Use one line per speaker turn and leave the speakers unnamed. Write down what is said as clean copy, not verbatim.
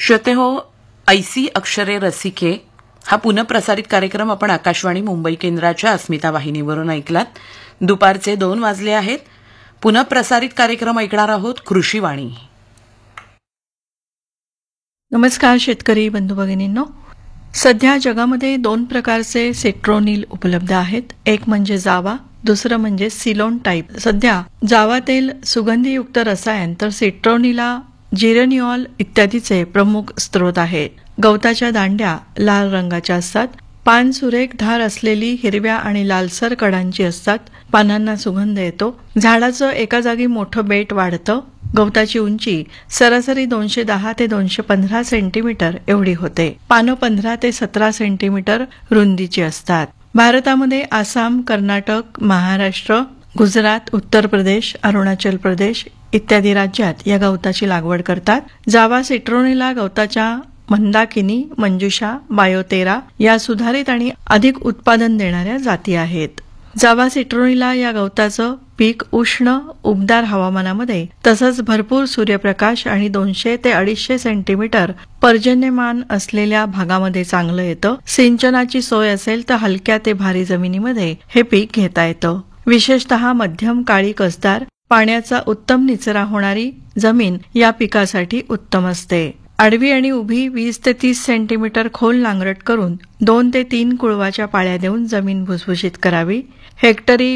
श्रोते हो, ऐसी अक्षरे रसिके हा पुनःप्रसारित कार्यक्रम आपण आकाशवाणी मुंबई केंद्राच्या अस्मिता वाहिनीवरून ऐकलात. दुपारचे 2 वाजले आहेत. पुनःप्रसारित कार्यक्रम ऐकणार आहोत कृषीवाणी.
नमस्कार शेतकरी बंधू भगिनींनो. सध्या जगामध्ये 2 प्रकारचे सिट्रोनिल उपलब्ध आहेत. एक म्हणजे जावा, दुसरं म्हणजे सिलोन टाईप. सध्या जावा तेल सुगंधीयुक्त रसायन तर सिट्रोनिला जिरेनिऑल इत्यादीचे प्रमुख स्रोत आहेत. गवताच्या दांड्या लाल रंगाच्या असतात. पान सुरेख धार असलेली हिरव्या आणि लालसर कडांची असतात. पानांना सुगंध येतो. झाडाचं एका जागी मोठं बेट वाढतं. गवताची उंची सरासरी 210 ते 215 सेंटीमीटर एवढी होते. पानं 15 ते 17 सेंटीमीटर रुंदीची असतात. भारतामध्ये आसाम, कर्नाटक, महाराष्ट्र, गुजरात, उत्तर प्रदेश, अरुणाचल प्रदेश इत्यादी राज्यात या गवताची लागवड करतात. जावा सिट्रोनिला गवताच्या मंदाकिनी, मंजुषा, बायोतेरा या सुधारित आणि अधिक उत्पादन देणाऱ्या जाती आहेत. जावा सिट्रोनिला या गवताचं पीक उष्ण, उबदार हवामानामध्ये तसंच भरपूर सूर्यप्रकाश आणि 200 ते 250 सेंटीमीटर पर्जन्यमान असलेल्या भागामध्ये चांगलं येतं. सिंचनाची सोय असेल तर हलक्या ते भारी जमिनीमध्ये हे पीक घेता येतं. विशेषतः मध्यम काळी कसदार पाण्याचा उत्तम निचरा होणारी जमीन या पिकासाठी उत्तम असते. आडवी आणि उभी 20 ते 30 सेंटीमीटर खोल नांगरट करून 2 ते 3 कुळवाच्या पाळ्या देऊन जमीन भुसभुशीत करावी. हेक्टरी